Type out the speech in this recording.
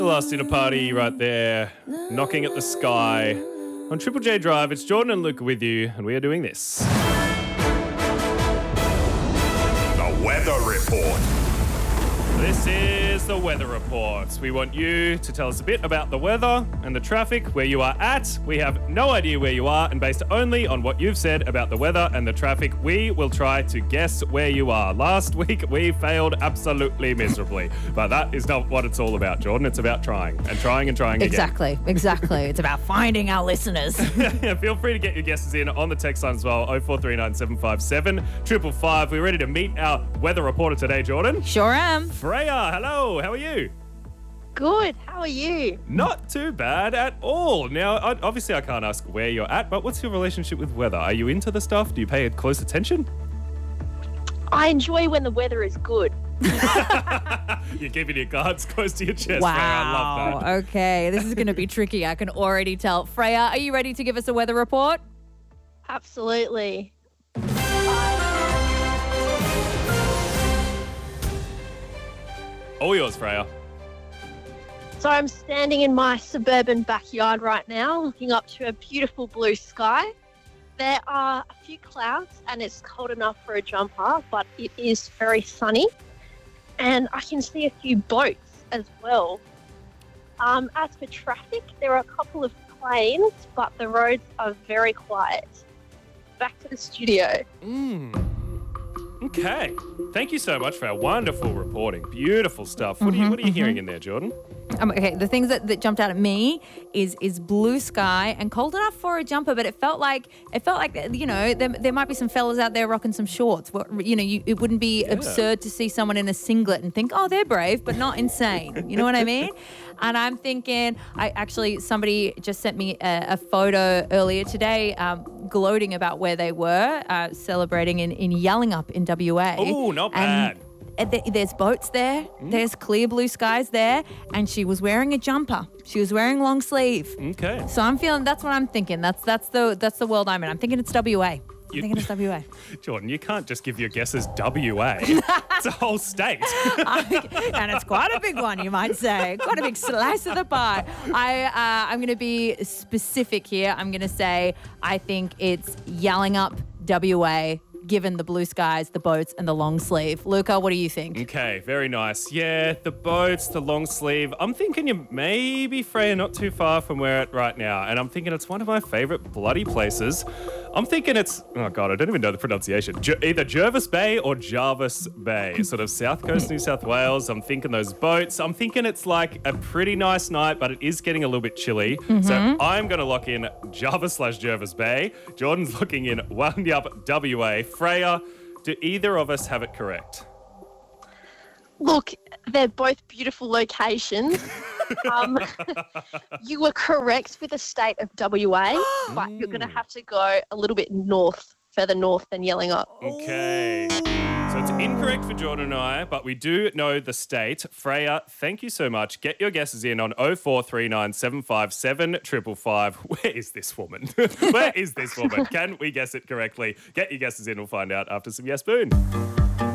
The last dinner party right there, knocking at the sky. On Triple J Drive, it's Jordan and Luke with you, and we are doing this. The Weather Report. This is the Weather Report. We want you to tell us a bit about the weather and the traffic, where you are at. We have no idea where you are, and based only on what you've said about the weather and the traffic, we will try to guess where you are. Last week, we failed absolutely miserably, but that is not what it's all about, Jordan. It's about trying and trying and trying Exactly. It's about finding our listeners. again. Feel free to get your guesses in on the text line as well, 0439 757 555. We're ready to meet our weather reporter today, Jordan. Sure am. Freya, hello. How are you? Good. How are you? Not too bad at all. Now, obviously I can't ask where you're at, but what's your relationship with weather? Are you into the stuff? Do you pay close attention? I enjoy when the weather is good. You're keeping your cards close to your chest, Wow. Freya. I love that. Okay, this is going to be tricky. I can already tell. Freya, are you ready to give us a weather report? Absolutely. All yours, Freya. So I'm standing in my suburban backyard right now, looking up to a beautiful blue sky. There are a few clouds and it's cold enough for a jumper, but it is very sunny. And I can see a few boats as well. As for traffic, there are a couple of planes, but the roads are very quiet. Back to the studio. Okay. Thank you so much for our wonderful reporting. Beautiful stuff. What are you hearing in there, Jordan? Okay, the things that jumped out at me is blue sky and cold enough for a jumper, but it felt like you know there might be some fellas out there rocking some shorts. It wouldn't be absurd to see someone in a singlet and think, oh, they're brave, but not insane. You know what I mean? And I'm thinking, somebody just sent me a photo earlier today, gloating about where they were celebrating in Yallingup in WA. Oh, not bad. And there's boats there, there's clear blue skies there, and she was wearing a jumper. She was wearing long sleeve. Okay. So I'm feeling, that's what I'm thinking. That's the world I'm in. I'm thinking it's WA. Jordan, you can't just give your guesses WA. It's a whole state. And it's quite a big one, you might say. Quite a big slice of the pie. I'm going to be specific here. I'm going to say I think it's Yallingup, WA, given the blue skies, the boats, and the long sleeve. Luca, what do you think? Okay, very nice. Yeah, the boats, the long sleeve. I'm thinking you maybe, Freya, not too far from where it's right now. And I'm thinking it's one of my favourite bloody places. I'm thinking it's, oh God, I don't even know the pronunciation. Either Jervis Bay or Jarvis Bay, sort of south coast New South Wales. I'm thinking those boats. I'm thinking it's like a pretty nice night, but it is getting a little bit chilly. So I'm going to lock in Jarvis/Jervis Bay. Jordan's looking in Yallingup, WA. Freya, do either of us have it correct? Look, they're both beautiful locations. You were correct with the state of WA, but you're going to have to go a little bit further north than Yallingup. Okay. So it's incorrect for Jordan and I, but we do know the state. Freya, thank you so much. Get your guesses in on 0439 757 555. Where is this woman? Where is this woman? Can we guess it correctly? Get your guesses in. We'll find out after some Yes Boon.